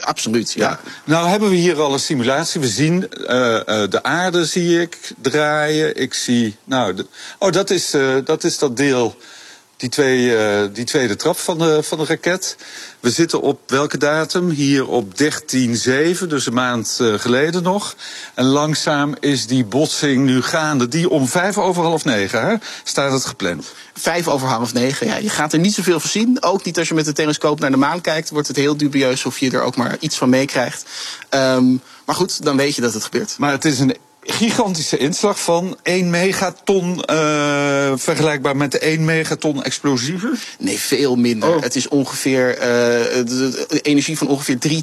absoluut, ja. Nou hebben we hier al een simulatie. We zien de aarde zie ik draaien. Ik zie, dat is dat deel, die tweede trap van de raket. We zitten op welke datum? Hier op 13/7, dus een maand geleden nog. En langzaam is die botsing nu gaande. Die om 9:05 staat het gepland. 9:05, ja. Je gaat er niet zoveel van zien. Ook niet als je met de telescoop naar de maan kijkt. Wordt het heel dubieus of je er ook maar iets van meekrijgt. Maar goed, dan weet je dat het gebeurt. Maar het is een gigantische inslag van 1 megaton, vergelijkbaar met de 1 megaton explosieven? Nee, veel minder. Het is ongeveer de energie van ongeveer 3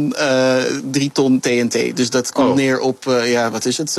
ton TNT. Dus dat komt neer op, wat is het?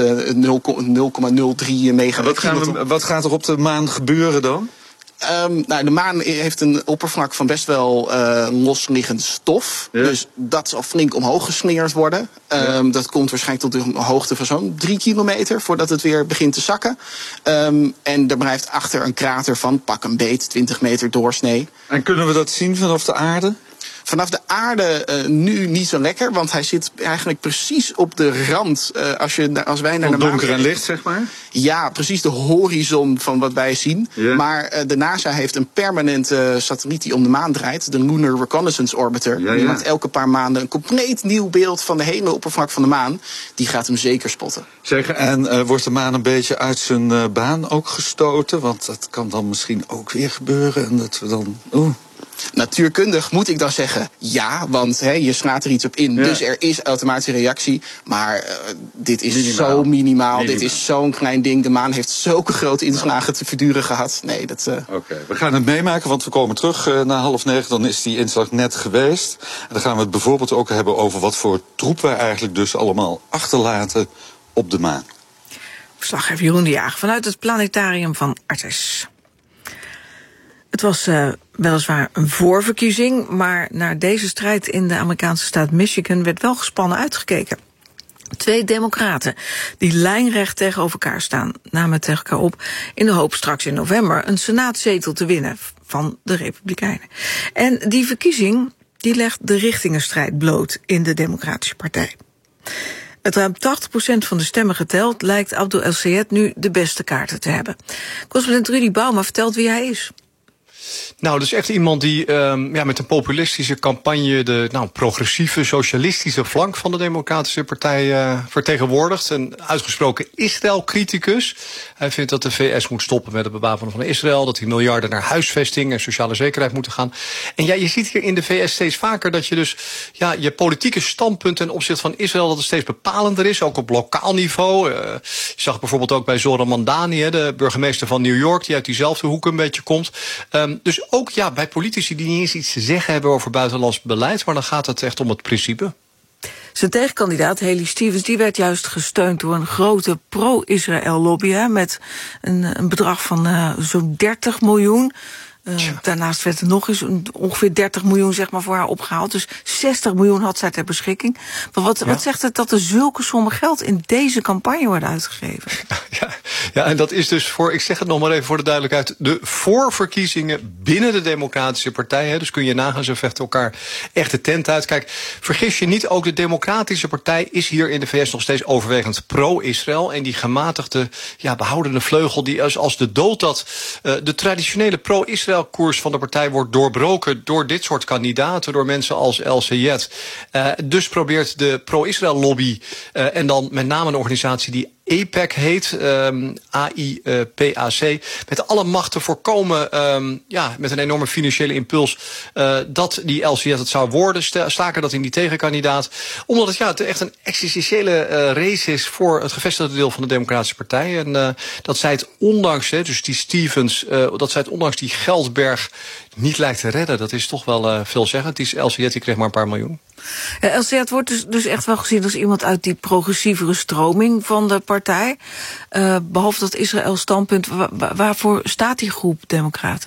0,03 megaton. Wat gaat er op de maan gebeuren dan? De maan heeft een oppervlak van best wel losliggend stof. Ja. Dus dat zal flink omhoog gesneerd worden. Dat komt waarschijnlijk tot een hoogte van zo'n 3 kilometer voordat het weer begint te zakken. En er blijft achter een krater van pak een beet 20 meter doorsnee. En kunnen we dat zien vanaf de aarde? Vanaf de aarde nu niet zo lekker, want hij zit eigenlijk precies op de rand. Als wij naar de maan donker en licht, zeg maar? Ja, precies de horizon van wat wij zien. Yeah. Maar de NASA heeft een permanente satelliet die om de maan draait. De Lunar Reconnaissance Orbiter. Die maakt elke paar maanden een compleet nieuw beeld van de hele oppervlak van de maan. Die gaat hem zeker spotten. Zeg, en wordt de maan een beetje uit zijn baan ook gestoten? Want dat kan dan misschien ook weer gebeuren. En dat we dan... Natuurkundig moet ik dan zeggen ja, want je slaat er iets op in. Ja. Dus er is automatische reactie. Maar dit is zo minimaal. Dit is zo'n klein ding. De maan heeft zulke grote inslagen te verduren gehad. Nee, dat... Oké, we gaan het meemaken, want we komen terug na 8:30. Dan is die inslag net geweest. En dan gaan we het bijvoorbeeld ook hebben over wat voor troep we eigenlijk dus allemaal achterlaten op de maan. Verslaggever Jeroen de Jager vanuit het planetarium van Artes. Het was weliswaar een voorverkiezing, maar naar deze strijd in de Amerikaanse staat Michigan werd wel gespannen uitgekeken. 2 democraten die lijnrecht tegenover elkaar staan, namen tegen elkaar op in de hoop straks in november een senaatzetel te winnen van de Republikeinen. En die verkiezing die legt de richtingenstrijd bloot in de Democratische Partij. Met ruim 80% van de stemmen geteld lijkt Abdul El-Sayed nu de beste kaarten te hebben. Correspondent Rudy Bauma vertelt wie hij is. Nou, dat is echt iemand die met een populistische campagne de progressieve, socialistische flank van de Democratische Partij vertegenwoordigt. Een uitgesproken Israël-criticus. Hij vindt dat de VS moet stoppen met het bewapenen van Israël, dat die miljarden naar huisvesting en sociale zekerheid moeten gaan. En ja, je ziet hier in de VS steeds vaker dat je dus je politieke standpunt ten opzichte van Israël, dat het steeds bepalender is, ook op lokaal niveau. Je zag het bijvoorbeeld ook bij Zohran Mamdani, de burgemeester van New York, die uit diezelfde hoek een beetje komt. Dus ook bij politici die niet eens iets te zeggen hebben over buitenlands beleid, maar dan gaat het echt om het principe. Zijn tegenkandidaat, Haley Stevens, die werd juist gesteund door een grote pro-Israël lobby met een bedrag van zo'n 30 miljoen. Daarnaast werd er nog eens ongeveer 30 miljoen voor haar opgehaald. Dus 60 miljoen had zij ter beschikking. Maar wat zegt het dat er zulke sommen geld in deze campagne worden uitgegeven? Ja, en dat is dus ik zeg het nog maar even voor de duidelijkheid, de voorverkiezingen binnen de Democratische Partij. Dus kun je nagaan, ze vechten elkaar echt de tent uit. Kijk, vergis je niet, ook de Democratische Partij is hier in de VS nog steeds overwegend pro-Israël. En die gematigde, behoudende vleugel, die als de dood dat de traditionele pro-Israël koers van de partij wordt doorbroken door dit soort kandidaten, door mensen als El-Sayed. Dus probeert de pro-Israël lobby en dan met name een organisatie die AIPAC heet, AIPAC, met alle macht te voorkomen, met een enorme financiële impuls, dat die El-Sayed het zou worden, staken dat in die tegenkandidaat. Omdat het echt een existentiële race is voor het gevestigde deel van de Democratische Partij. En dat zij het ondanks, dus die Stevens, dat zij het ondanks die geldberg niet lijkt te redden, dat is toch wel veelzeggend. Die El-Sayed die kreeg maar een paar miljoen. El-Sayed wordt dus echt wel gezien als iemand uit die progressievere stroming van de partij. Behalve dat Israël standpunt, waarvoor staat die groep democraten?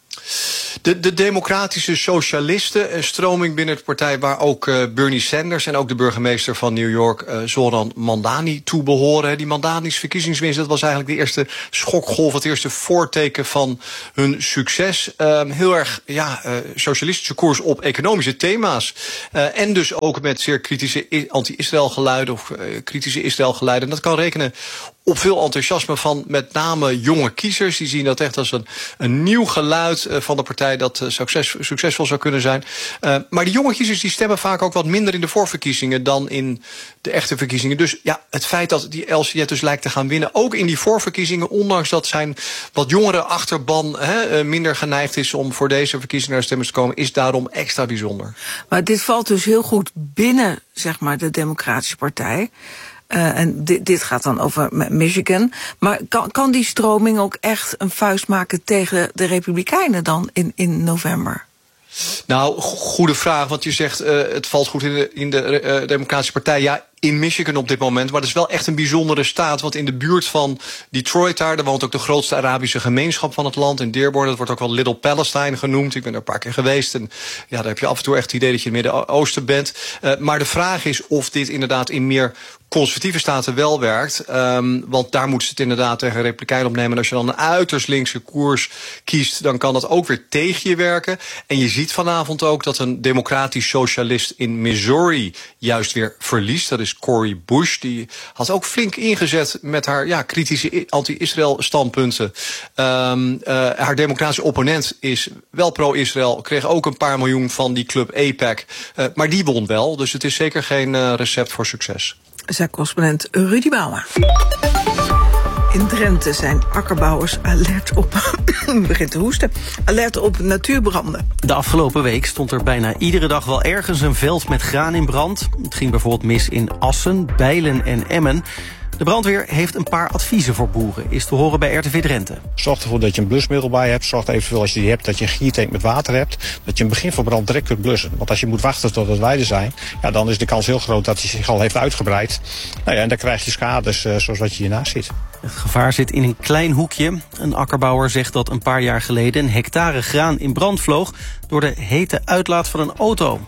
De democratische socialisten, een stroming binnen de partij waar ook Bernie Sanders en ook de burgemeester van New York, Zoran Mandani, toe behoren. Die Mandani's verkiezingswinst, dat was eigenlijk de eerste schokgolf, het eerste voorteken van hun succes. Heel erg socialistische koers op economische thema's. En dus ook met zeer kritische anti-Israël geluiden of kritische Israël geluiden. En dat kan rekenen op veel enthousiasme van met name jonge kiezers. Die zien dat echt als een nieuw geluid van de partij dat succesvol zou kunnen zijn. Maar die jonge kiezers die stemmen vaak ook wat minder in de voorverkiezingen dan in de echte verkiezingen. Dus ja, het feit dat die LCZ dus lijkt te gaan winnen, ook in die voorverkiezingen, ondanks dat zijn wat jongere achterban minder geneigd is om voor deze verkiezingen naar stemmers te komen, is daarom extra bijzonder. Maar dit valt dus heel goed binnen, zeg maar, de Democratische Partij. En dit gaat dan over Michigan. Maar kan die stroming ook echt een vuist maken tegen de Republikeinen dan in november? Nou, goede vraag, want je zegt het valt goed in de Democratische Partij. Ja, in Michigan op dit moment, maar dat is wel echt een bijzondere staat. Want in de buurt van Detroit daar woont ook de grootste Arabische gemeenschap van het land. In Dearborn, dat wordt ook wel Little Palestine genoemd. Ik ben er een paar keer geweest en ja, daar heb je af en toe echt het idee dat je in het Midden-Oosten bent. Maar de vraag is of dit inderdaad in meer conservatieve staten wel werkt. Want daar moeten ze het inderdaad tegen Republikeinen opnemen. En als je dan een uiterst linkse koers kiest, dan kan dat ook weer tegen je werken. En je ziet vanavond ook dat een democratisch socialist in Missouri juist weer verliest. Dat is Cori Bush. Die had ook flink ingezet met haar kritische anti-Israël standpunten. Haar democratische opponent is wel pro-Israël. Kreeg ook een paar miljoen van die club AIPAC. Maar die won wel. Dus het is zeker geen recept voor succes. Zei correspondent Rudy Bouwer. In Drenthe zijn akkerbouwers alert op begint te hoesten. Alert op natuurbranden. De afgelopen week stond er bijna iedere dag wel ergens een veld met graan in brand. Het ging bijvoorbeeld mis in Assen, Bijlen en Emmen. De brandweer heeft een paar adviezen voor boeren, is te horen bij RTV Drenthe. Zorg ervoor dat je een blusmiddel bij hebt. Zorg eventueel als je die hebt dat je een giertank met water hebt. Dat je een begin van brand direct kunt blussen. Want als je moet wachten tot het weiden zijn, ja, dan is de kans heel groot dat hij zich al heeft uitgebreid. Nou ja, en dan krijg je schades zoals wat je hiernaast ziet. Het gevaar zit in een klein hoekje. Een akkerbouwer zegt dat een paar jaar geleden een hectare graan in brand vloog door de hete uitlaat van een auto.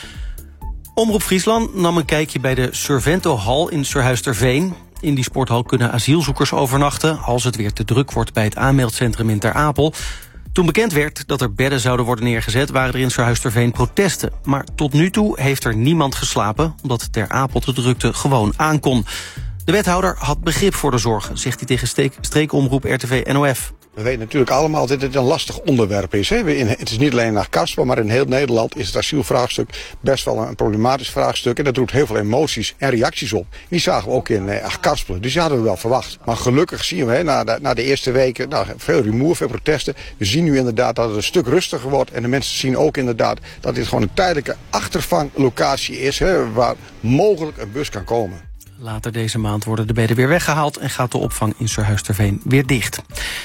Omroep Friesland nam een kijkje bij de Survento-hal in Surhuisterveen. In die sporthal kunnen asielzoekers overnachten als het weer te druk wordt bij het aanmeldcentrum in Ter Apel. Toen bekend werd dat er bedden zouden worden neergezet, waren er in Surhuisterveen protesten. Maar tot nu toe heeft er niemand geslapen, omdat Ter Apel de drukte gewoon aankon. De wethouder had begrip voor de zorgen, zegt hij tegen streekomroep RTV NOF. We weten natuurlijk allemaal dat dit een lastig onderwerp is. Het is niet alleen naar Karspel, maar in heel Nederland is het asielvraagstuk best wel een problematisch vraagstuk. En dat roept heel veel emoties en reacties op. Die zagen we ook in Karspel, dus die hadden we wel verwacht. Maar gelukkig zien we na de eerste weken veel rumoer, veel protesten. We zien nu inderdaad dat het een stuk rustiger wordt. En de mensen zien ook inderdaad dat dit gewoon een tijdelijke achtervanglocatie is, waar mogelijk een bus kan komen. Later deze maand worden de bedden weer weggehaald en gaat de opvang in Surhuisterveen weer dicht.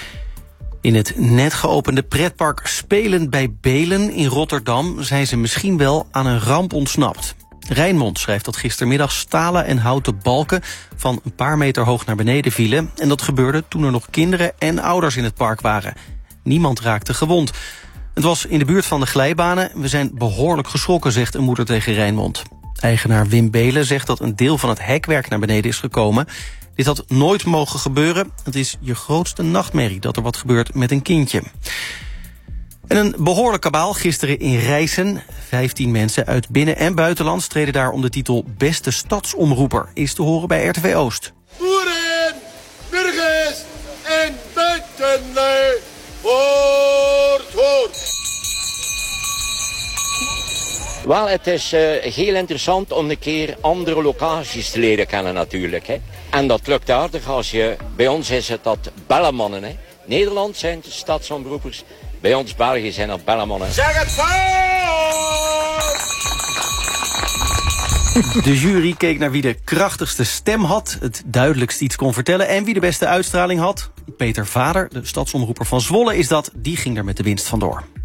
In het net geopende pretpark Spelen bij Belen in Rotterdam zijn ze misschien wel aan een ramp ontsnapt. Rijnmond schrijft dat gistermiddag stalen en houten balken van een paar meter hoog naar beneden vielen. En dat gebeurde toen er nog kinderen en ouders in het park waren. Niemand raakte gewond. Het was in de buurt van de glijbanen. We zijn behoorlijk geschrokken, zegt een moeder tegen Rijnmond. Eigenaar Wim Belen zegt dat een deel van het hekwerk naar beneden is gekomen. Dit had nooit mogen gebeuren. Het is je grootste nachtmerrie dat er wat gebeurt met een kindje. En een behoorlijk kabaal gisteren in Rijssen. 15 mensen uit binnen- en buitenland streden daar om de titel Beste Stadsomroeper. Is te horen bij RTV Oost. Boeren, burgers en buitenlui, hoort. Wel, het is heel interessant om een keer andere locaties te leren kennen natuurlijk. Hè. En dat lukt aardig als je... Bij ons is het dat bellenmannen. Hè. Nederland zijn het stadsomroepers. Bij ons België zijn dat bellenmannen. Zeg het fout! De jury keek naar wie de krachtigste stem had, het duidelijkst iets kon vertellen en wie de beste uitstraling had. Peter Vader, de stadsomroeper van Zwolle is dat, die ging er met de winst vandoor.